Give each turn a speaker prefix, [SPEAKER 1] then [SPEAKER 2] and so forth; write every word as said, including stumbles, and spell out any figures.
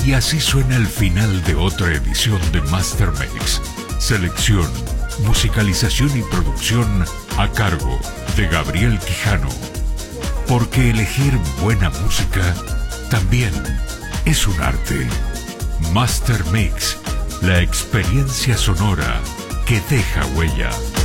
[SPEAKER 1] Y así suena el final de otra edición de Master Mix. Selección, musicalización y producción a cargo de Gabriel Quijano. Porque elegir buena música también es un arte. Master Mix, la experiencia sonora que deja huella.